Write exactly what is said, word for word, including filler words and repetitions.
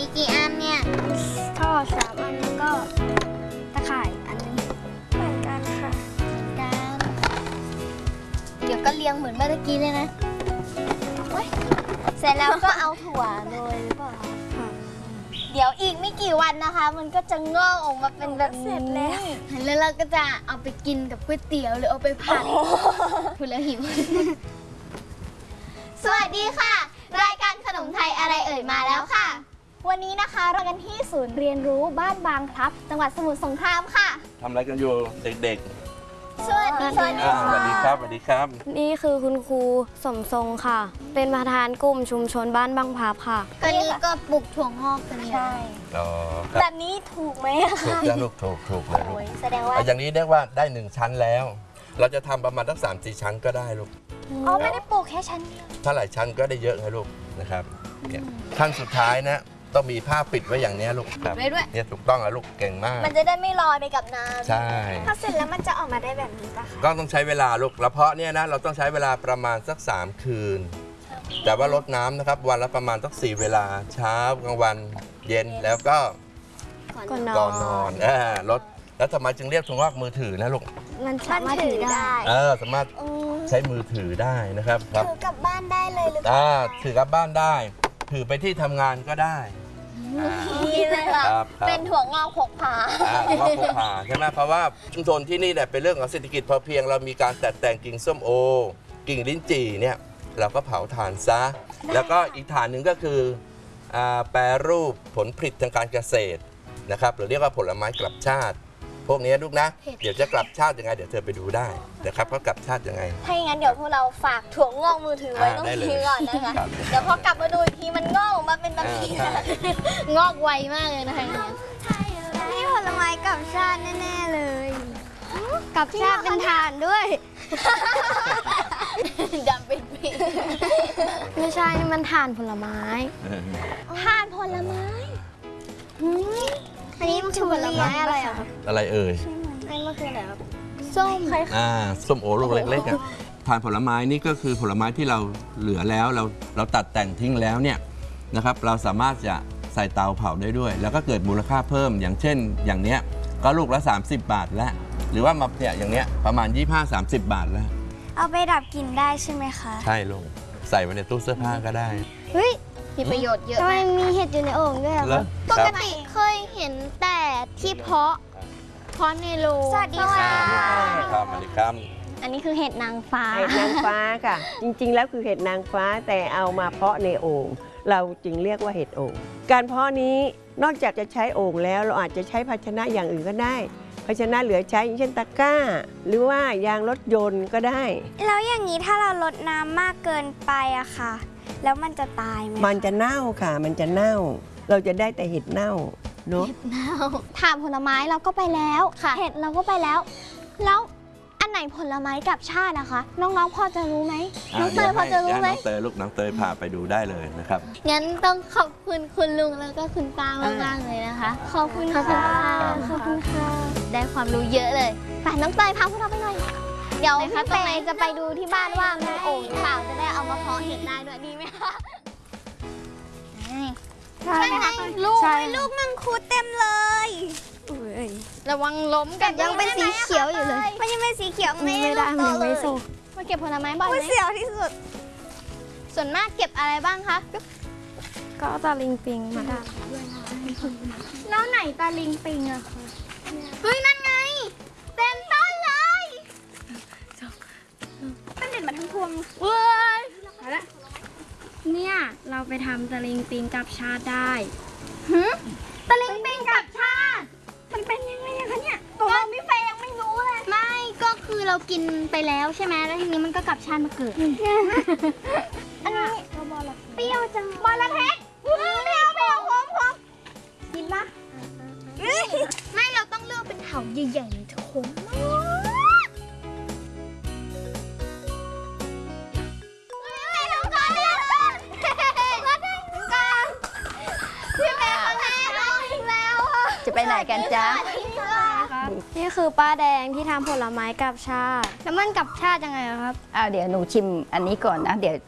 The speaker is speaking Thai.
มีกี่อันเนี่ยท่อสามอันแล้วก็ตะข่ายอันนึงเหมือนกันค่ะกันเดี๋ยวก็เรียงเหมือนเมื่อกี้เลยนะเสร็จแล้วก็เอาถั่วโรยหรือเปล่าเดี๋ยวอีกไม่กี่วันนะคะ มันก็จะงอกออกมาเป็นแบบเสร็จแล้วแล้วเราก็จะเอาไปกินกับก๋วยเตี๋ยวหรือเอาไปผัดพูดแล้วหิวสวัสดีค่ะรายการขนมไทยอะไรเอ่ยมาแล้วค่ะวันนี้นะคะเรากันที่ศูนย์เรียนรู้บ้านบางพลับจังหวัดสมุทรสงครามค่ะทำอะไรกันอยู่เด็กๆสวัสดีสวัสดีค่ะสวัสดีครับสวัสดีครับนี่คือคุณครูสมทรงค่ะเป็นประธานกลุ่มชุมชนบ้านบางพลับค่ะก็นี่ก็ปลูกถั่วงอกกันใช่แบบนี้ถูกไหมถูกจะลูกถูกถูกเลยลูกแสดงว่าอย่างนี้เรียกว่าได้หนึ่งชั้นแล้วเราจะทำประมาณตั้งสามสี่ชั้นก็ได้ลูกอ๋อไม่ได้ปลูกแค่ชั้นเดียวถ้าหลายชั้นก็ได้เยอะนะลูกนะครับขั้นสุดท้ายนะต้องมีผ้าปิดไว้อย่างนี้ลูกครับเนี่ยถูกต้องนะลูกเก่งมากมันจะได้ไม่ลอยไปกับน้ำใช่พอเสร็จแล้วมันจะออกมาได้แบบนี้ปะคะก็ต้องใช้เวลาลูกแล้วเพราะเนี่ยนะเราต้องใช้เวลาประมาณสักสามคืนแต่ว่าลดน้ำนะครับวันละประมาณสักสี่เวลาเช้ากลางวันเย็นแล้วก็ก่อนนอนเออลดแล้วทำไมจึงเรียกถุงงอกมือถือนะลูกมันสามารถถือได้เออสามารถใช้มือถือได้นะครับถือกลับบ้านได้เลยหรือเปล่าถือกลับบ้านได้ถือไปที่ทำงานก็ได้นี่เลยค่ะเป็นถั่วงอกพกพาถั่วงอกพกพาใช่ไหมเพราะว่าชุมชนที่นี่เนี่ยเป็นเรื่องของเศรษฐกิจพอเพียงเรามีการแต่แต่งกิ่งส้มโอกิ่งลิ้นจี่เนี่ยเราก็เผาถ่านซะแล้วก็อีกฐานหนึ่งก็คือแปรรูปผลผลิตทางการเกษตรนะครับหรือเรียกว่าผลไม้กลับชาติพวกนี้ลูกนะเดี๋ยวจะกลับชาติยังไงเดี๋ยวเธอไปดูได้นะครับเขากลับชาติยังไงถ้าอย่างนั้นเดี๋ยวพวกเราฝากถั่วงอกมือถือไว้ตรงนี้ก่อนนะคะเดี๋ยวพอกลับมาดูอีกทีมันงอกออกมาเป็นแบบนี้งอกไวมากเลยนะคะนี่ผลไม้กลับชาติแน่ๆเลยกลับชาติเป็นถ่านด้วยดำเป็นปีไม่ใช่นี่มันถ่านผลไม้ถ่านผลไม้อันนี้มันคือผลไม้อะไรอ่ะอะไรเอ่ยอันนี้มันคืออะไรครับส้มอ่าส้มโอลูกเล็กๆอ่ะทานผลไม้นี่ก็คือผลไม้ที่เราเหลือแล้วเราเราตัดแต่งทิ้งแล้วเนี่ยนะครับเราสามารถจะใส่เตาเผาได้ด้วยแล้วก็เกิดมูลค่าเพิ่มอย่างเช่นอย่างเนี้ยก็ลูกละสามสิบบาทแล้วหรือว่ามาเนี่ยอย่างเนี้ยประมาณยี่สิบห้า สามสิบบาทแล้วเอาไปดับกลิ่นได้ใช่ไหมคะใช่ลูกใส่ไว้ในตู้เสื้อผ้าก็ได้เฮ้ยมีประโยชน์เยอะทำไมมีเห็ดอยู่ในโอ่งด้วยครับปกติเคยเห็นแต่ที่เพาะเพาะในโรงสวัสดีค่ะครับสวัสดีครับอันนี้คือเห็ดนางฟ้าเห็ดนางฟ้าค่ะจริงๆแล้วคือเห็ดนางฟ้าแต่เอามาเพาะในโอ่งเราจึงเรียกว่าเห็ดโอ่งการเพาะนี้นอกจากจะใช้โอ่งแล้วเราอาจจะใช้ภาชนะอย่างอื่นก็ได้ภาชนะเหลือใช้อย่างเช่นตะกร้าหรือว่ายางรถยนต์ก็ได้แล้วอย่างนี้ถ้าเราลดน้ำมากเกินไปอะค่ะแล้วมันจะตายไหมมันจะเน่าค่ะมันจะเน่าเราจะได้แต่เห็ดเน่าเนาะเห็ดเน่าถามผลไม้เราก็ไปแล้วเห็ดเราก็ไปแล้วแล้วอันไหนผลไม้กับชาตินะคะน้องๆพอจะรู้ไหมน้องเตยพอจะรู้ไหมน้องเตยลูกน้องเตยพาไปดูได้เลยนะครับงั้นต้องขอบคุณคุณลุงแล้วก็คุณตามากๆเลยนะคะขอบคุณค่ะขอบคุณค่ะได้ความรู้เยอะเลยไปน้องเตยพาพวกเราไปหน่อยเดี๋ยวพี่เตยจะไปดูที่บ้านว่ามีโอ่งหรือเปล่าจะได้เอามาเพาะเห็ดได้ด้วยดีไหมคะใช่ไหมลูกลูกมังคุดเต็มเลยระวังล้มกันยังเป็นสีเขียวอยู่เลยมันยังเป็นสีเขียวไม่ได้มันยังไม่สุกมาเก็บผลไม้บ่อยไหมเสียวที่สุดส่วนมากเก็บอะไรบ้างคะก็ตะลิงปิงมาได้แล้วไหนตะลิงปิงอะคะเฮ้ยนั่นไงเต็มต้นเลยมันเด็ดมาทั้งพวงเว้ยมาละเนี่ยเราไปทำตะลิงปิงกับชาติได้หืมตะลิงปิงกับชาติมันเป็นยังไงคะเนี่ยตัวเราไม่ไปยังไม่รู้เลยไม่ก็คือเรากินไปแล้วใช่ไหมแล้วทีนี้มันก็กลับชาติมาเกิดอันนี้เปรี้ยวจังบอลละเทคเปรี้ยวเปรี้ยวหอมหอมกินปะไม่เราต้องเลือกเป็นเถาใหญ่ๆเลยจะขมมากจะไปไหนกันจ๊ะนี่คือป้าแดงที่ทำผลไม้กับชาติแล้วมันกับชาติยังไงครับอ้าวเดี๋ยวหนูชิมอันนี้ก่อนนะเดี๋ยว